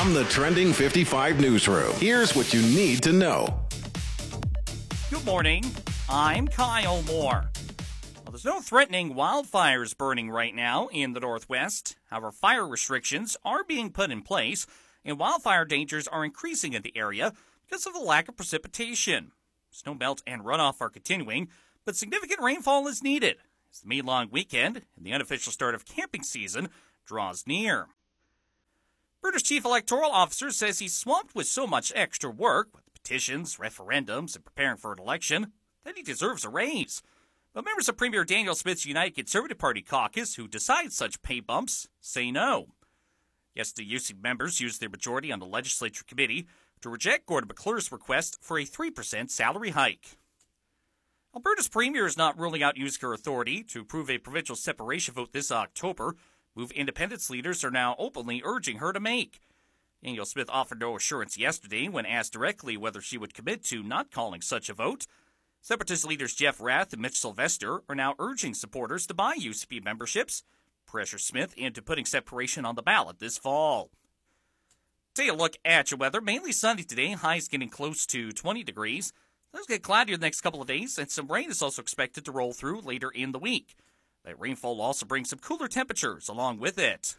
From the Trending 55 newsroom, here's what you need to know. Good morning. I'm Kyle Moore. Well, there's no threatening wildfires burning right now in the Northwest. However, fire restrictions are being put in place, and wildfire dangers are increasing in the area because of the lack of precipitation. Snowmelt and runoff are continuing, but significant rainfall is needed as the May-long weekend and the unofficial start of camping season draws near. Alberta's chief electoral officer says he's swamped with so much extra work, with petitions, referendums, and preparing for an election, that he deserves a raise. But members of Premier Danielle Smith's United Conservative Party caucus, who decide such pay bumps, say no. Yesterday, UC members used their majority on the legislature committee to reject Gordon McClure's request for a 3% salary hike. Alberta's premier is not ruling out using her authority to approve a provincial separation vote this October, move independence leaders are now openly urging her to make. Danielle Smith offered no assurance yesterday when asked directly whether she would commit to not calling such a vote. Separatist leaders Jeff Rath and Mitch Sylvester are now urging supporters to buy UCP memberships, pressure Smith into putting separation on the ballot this fall. Take a look at your weather. Mainly sunny today, highs getting close to 20 degrees. Let's get cloudier the next couple of days, and some rain is also expected to roll through later in the week. That rainfall will also bring some cooler temperatures along with it.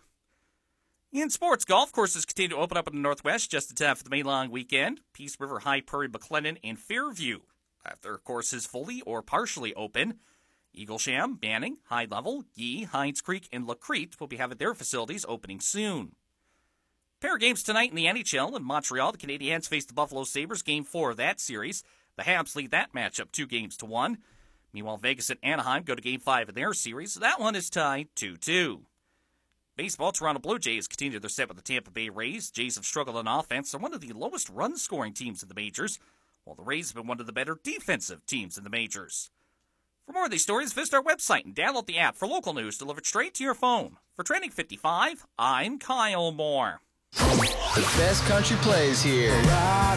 In sports, golf courses continue to open up in the Northwest just in time for the May-long weekend. Peace River, High Prairie, McLennan, and Fairview have their courses fully or partially open. Eaglesham, Banning, High Level, Yee, Hines Creek, and Lacrete will be having their facilities opening soon. Pair of games tonight in the NHL. In Montreal, the Canadiens face the Buffalo Sabres, Game 4 of that series. The Habs lead that matchup 2-1. Meanwhile, Vegas and Anaheim go to Game 5 of their series. That one is tied 2-2. Baseball, Toronto Blue Jays continue their set with the Tampa Bay Rays. Jays have struggled on offense. They're one of the lowest run-scoring teams in the majors, while the Rays have been one of the better defensive teams in the majors. For more of these stories, visit our website and download the app for local news delivered straight to your phone. For Trending 55, I'm Kyle Moore. The best country plays here.